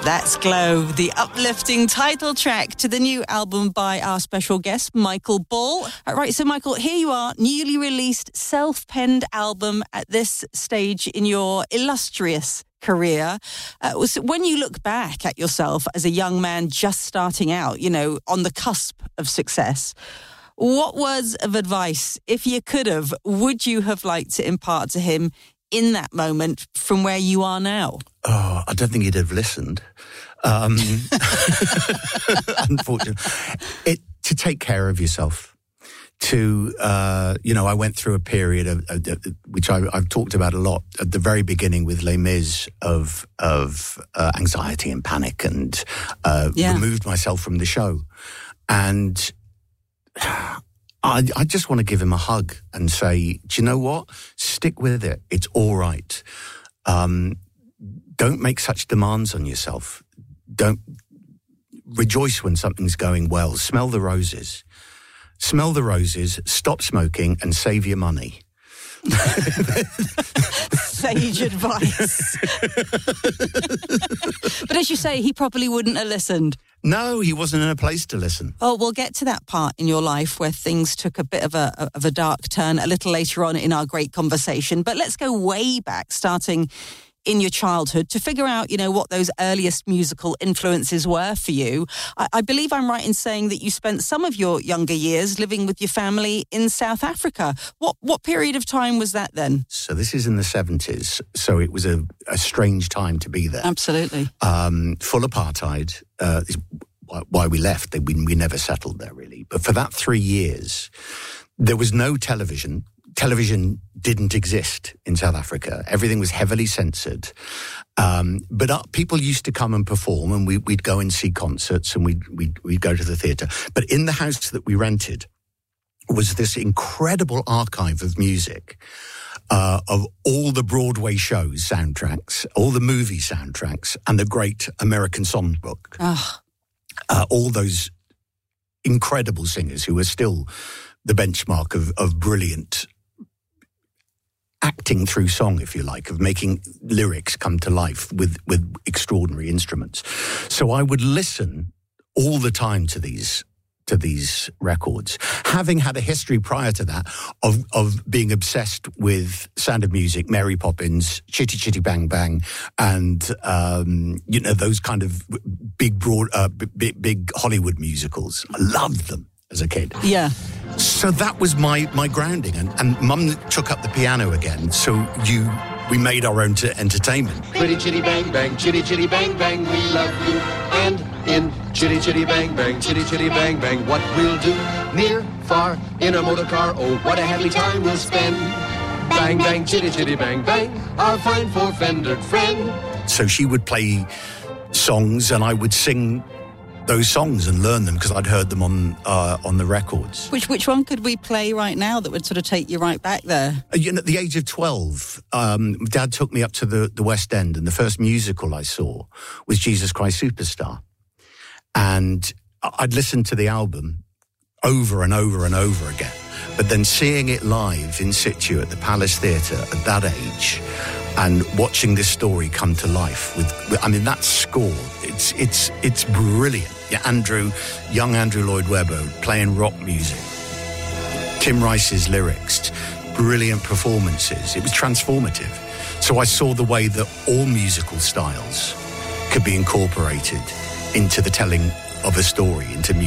That's Glow, the uplifting title track to the new album by our special guest, Michael Ball. Right, so Michael, here you are, newly released self-penned album at this stage in your illustrious career. So when you look back at yourself as a young man just starting out, you know, on the cusp of success, what words of advice, if you could have, would you have liked to impart to him in that moment from where you are now? Oh, I don't think he'd have listened. Unfortunately. To take care of yourself. I went through a period of which I've talked about a lot at the very beginning with Les Mis of anxiety and panic, and removed myself from the show. And I just want to give him a hug and say, do you know what? Stick with it. It's all right. Don't make such demands on yourself. Don't rejoice when something's going well. Smell the roses. Smell the roses, stop smoking, and save your money. Sage advice. But as you say, he probably wouldn't have listened. No, he wasn't in a place to listen. Oh, we'll get to that part in your life where things took a bit of a dark turn a little later on in our great conversation. But let's go way back, starting in your childhood, to figure out, you know, what those earliest musical influences were for you. I believe I'm right in saying that you spent some of your younger years living with your family in South Africa. What period of time was that then? So this is in the 70s, so it was a strange time to be there. Absolutely. Full apartheid is why we left. We never settled there, really. But for that 3 years, there was no television. Television didn't exist in South Africa. Everything was heavily censored. But people used to come and perform, and we'd go and see concerts, and we'd go to the theatre. But in the house that we rented was this incredible archive of music, of all the Broadway shows soundtracks, all the movie soundtracks, and the Great American Songbook. All those incredible singers who are still the benchmark of brilliant acting through song, if you like, of making lyrics come to life with extraordinary instruments. So I would listen all the time to these records, having had a history prior to that of being obsessed with Sound of Music, Mary Poppins, Chitty Chitty Bang Bang, and those kind of big Hollywood musicals. I loved them as a kid. Yeah. So that was my grounding, and Mum took up the piano again. So we made our own entertainment. Chitty chitty bang bang, chitty chitty bang bang, we love you. And in chitty chitty bang bang, chitty chitty bang bang, what we'll do, near, far, in a motor car, oh what a happy time we'll spend. Bang bang, chitty chitty bang bang, our fine four-fendered friend. So she would play songs, and I would sing those songs and learn them because I'd heard them on the records. Which one could we play right now that would sort of take you right back there? At the age of 12, Dad took me up to the West End, and the first musical I saw was Jesus Christ Superstar. And I'd listened to the album over and over and over again. But then seeing it live in situ at the Palace Theatre at that age, and watching this story come to life with that score, it's brilliant. Yeah, young Andrew Lloyd Webber playing rock music, Tim Rice's lyrics, brilliant performances. It was transformative. So I saw the way that all musical styles could be incorporated into the telling of a story, into music.